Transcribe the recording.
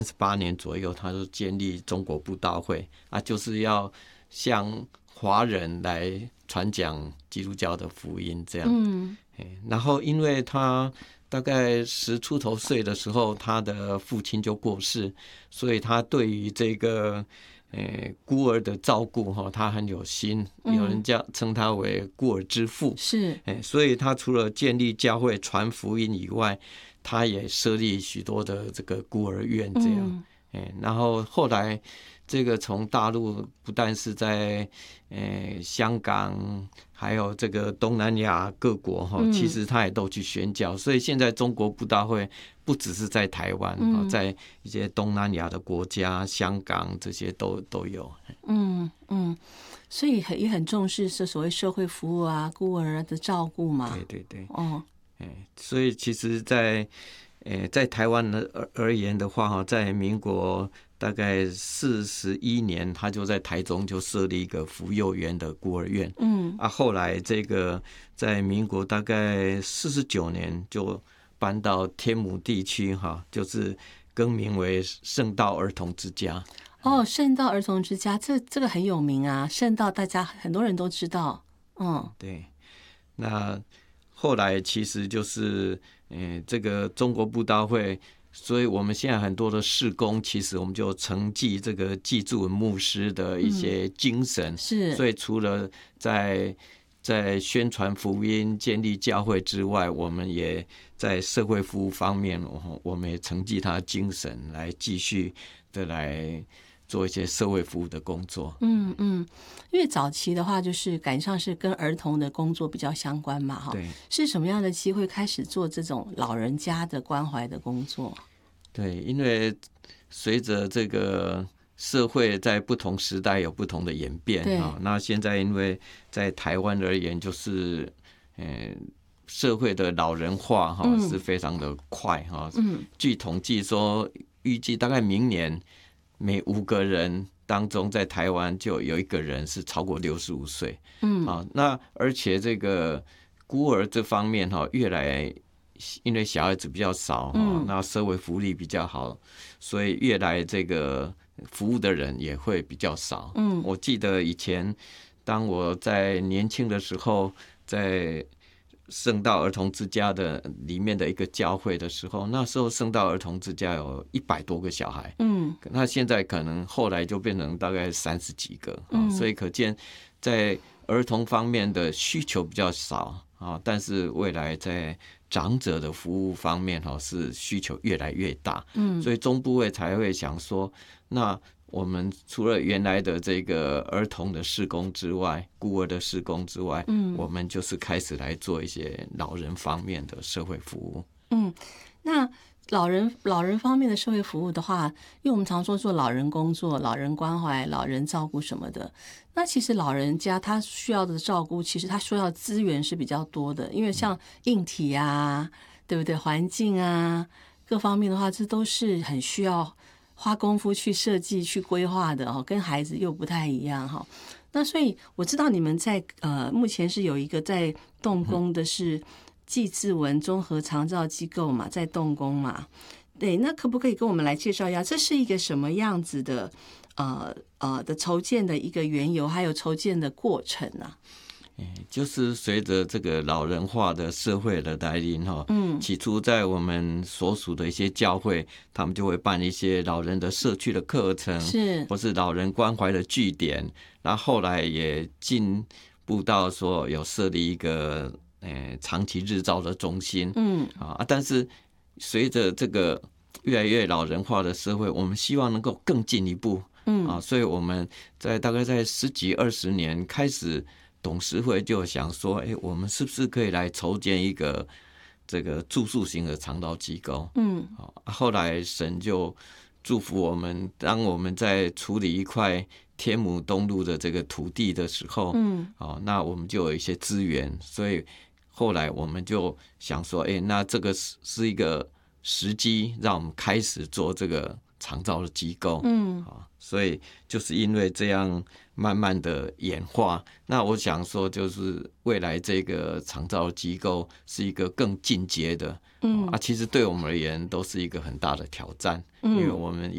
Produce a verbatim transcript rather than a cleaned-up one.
十八年左右，他就建立中国布道会啊，就是要向华人来传讲基督教的福音这样。 嗯， 然后因为他大概十出头岁的时候，他的父亲就过世，所以他对于这个呃孤儿的照顾哈，他很有心，有人叫称他为孤儿之父。 是， 所以他除了建立教会传福音以外，他也设立许多的这个孤儿院这样。嗯、然后后来这个从大陆不但是在呃香港，还有这个东南亚各国哈，其实他也都去宣教。所以现在中国布道会不只是在台湾，嗯、在一些东南亚的国家，香港这些都都有。 嗯嗯，所以也很重视是所谓社会服务啊、孤儿的照顾嘛。 对对对。 哦， 所以其实在，在在台湾而而言的话，哈，在民国大概四十一年，他就在台中就设立一个福幼园的孤儿院。嗯，啊，后来这个在民国大概四十九年就搬到天母地区，哈，就是更名为圣道儿童之家。 哦，圣道儿童之家，这这个很有名啊，圣道大家很多人都知道。嗯， 对，那。后来其实就是，呃，这个中国布道会，所以我们现在很多的事工，其实我们就承继这个纪祝文牧师的一些精神。 嗯、是， 所以除了在在宣传福音、建立教会之外，我们也在社会服务方面，我们也承继他的精神，来继续的来做一些社会服务的工作。 嗯嗯，因为早期的话，就是感觉上是跟儿童的工作比较相关嘛，哈。 对。 是什么样的机会开始做这种老人家的关怀的工作？ 对，因为随着这个社会在不同时代有不同的演变啊。那现在因为在台湾而言，就是呃社会的老人化哈、嗯、是非常的快哈。嗯。据统计说，预计大概明年。每五个人当中，在台湾就有一个人是超过六十五岁。嗯，啊，那而且这个孤儿这方面哈，越来因为小孩子比较少哈，那社会福利比较好，所以越来这个服务的人也会比较少。嗯，我记得以前当我在年轻的时候，在圣道儿童之家的里面的一个教会的时候，那时候圣道儿童之家有一百多个小孩，嗯，那现在可能后来就变成大概三十几个，嗯，所以可见在儿童方面的需求比较少啊，但是未来在长者的服务方面哈是需求越来越大，嗯，所以中部会才会想说，那我们除了原来的这个儿童的事工之外，孤儿的事工之外，嗯，我们就是开始来做一些老人方面的社会服务。 嗯，那老人老人方面的社会服务的话，因为我们常说做老人工作、老人关怀、老人照顾什么的，那其实老人家他需要的照顾，其实他需要的资源是比较多的，因为像硬体啊，对不对？环境啊，各方面的话，这都是很需要花功夫去设计、去规划的哦，跟孩子又不太一样哈。那所以我知道你们在呃目前是有一个在动工的是纪志文综合长照机构嘛，在动工嘛。对，那可不可以跟我们来介绍一下，这是一个什么样子的呃呃的筹建的一个缘由，还有筹建的过程啊？ 就是随着这个老人化的社会的来临哈，嗯，起初在我们所属的一些教会，他们就会办一些老人的社区的课程， 是，或是老人关怀的据点。然后后来也进步到说有设立一个呃长期日照的中心，嗯啊，但是随着这个越来越老人化的社会，我们希望能够更进一步，嗯啊，所以我们在大概在十几二十年开始。董事会就想说，哎，我们是不是可以来筹建一个这个住宿型的长照机构？嗯，后来神就祝福我们，当我们在处理一块天母东路的这个土地的时候，嗯，哦，那我们就有一些资源，所以后来我们就想说，哎，那这个是是一个时机，让我们开始做这个长照的机构，嗯，啊，所以就是因为这样。慢慢的演化，那我想说，就是未来这个长照机构是一个更进阶的，嗯啊，其实对我们而言都是一个很大的挑战，嗯，因为我们